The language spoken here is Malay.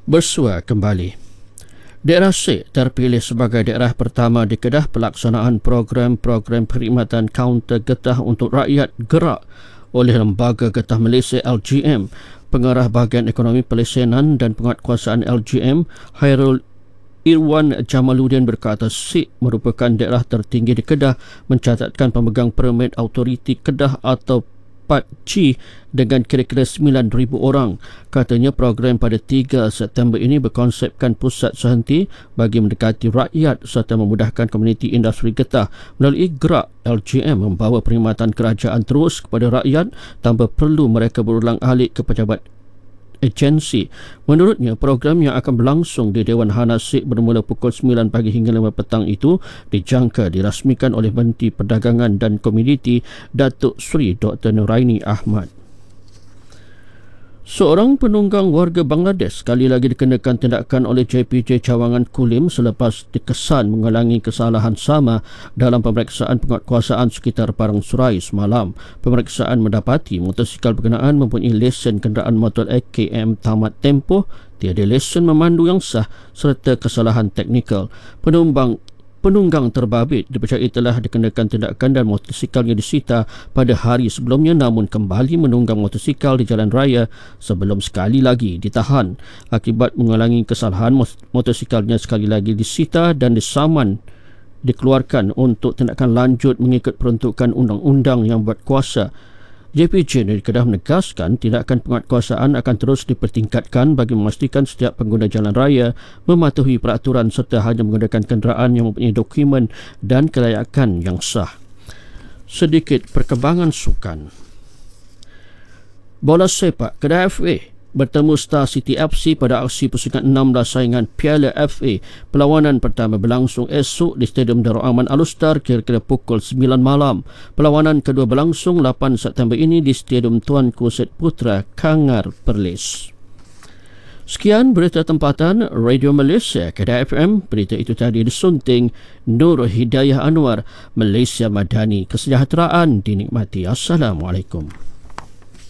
bersua kembali. Daerah Sik terpilih sebagai daerah pertama di Kedah pelaksanaan program-program perkhidmatan kaunter getah untuk rakyat gerak oleh Lembaga Getah Malaysia LGM. Pengarah Bahagian Ekonomi Pelesenan dan Penguatkuasaan LGM, Hairul Irwan Jamaluddin berkata Sik merupakan daerah tertinggi di Kedah mencatatkan pemegang permit autoriti Kedah atau PAC dengan kira-kira 9,000 orang. Katanya program pada 3 September ini berkonsepkan pusat sehenti bagi mendekati rakyat serta memudahkan komuniti industri getah. Melalui gerak, LGM membawa perkhidmatan kerajaan terus kepada rakyat tanpa perlu mereka berulang-alik ke pejabat agensi. Menurutnya, program yang akan berlangsung di Dewan Hana Sik bermula pukul 9 pagi hingga 5 petang itu dijangka dirasmikan oleh Menteri Perdagangan dan Komuniti Datuk Seri Dr. Nuraini Ahmad. Seorang penunggang warga Bangladesh sekali lagi dikenakan tindakan oleh JPJ Cawangan Kulim selepas dikesan mengulangi kesalahan sama dalam pemeriksaan penguatkuasaan sekitar Parang Surai semalam. Pemeriksaan mendapati motosikal berkenaan mempunyai lesen kenderaan motor AKM tamat tempoh, tiada lesen memandu yang sah serta kesalahan teknikal. Penunggang terbabit dipercayai telah dikenakan tindakan dan motosikalnya disita pada hari sebelumnya, namun kembali menunggang motosikal di jalan raya sebelum sekali lagi ditahan. Akibat mengulangi kesalahan, motosikalnya sekali lagi disita dan disaman dikeluarkan untuk tindakan lanjut mengikut peruntukan undang-undang yang berkuasa. JPJ di Kedah menegaskan tindakan penguatkuasaan akan terus dipertingkatkan bagi memastikan setiap pengguna jalan raya mematuhi peraturan serta hanya menggunakan kenderaan yang mempunyai dokumen dan kelayakan yang sah. Sedikit perkembangan sukan. Bola sepak, Kedah FA bertemu Star City FC pada aksi pusingan 16 saingan Piala FA. Perlawanan pertama berlangsung esok di Stadium Darul Aman Alustar kira-kira pukul 9 malam. Perlawanan kedua berlangsung 8 September ini di Stadium Tuanku Seit Putra, Kangar, Perlis. Sekian berita tempatan Radio Malaysia Kedah FM. Berita itu tadi disunting Nur Hidayah Anwar. Malaysia Madani, kesejahteraan dinikmati. Assalamualaikum.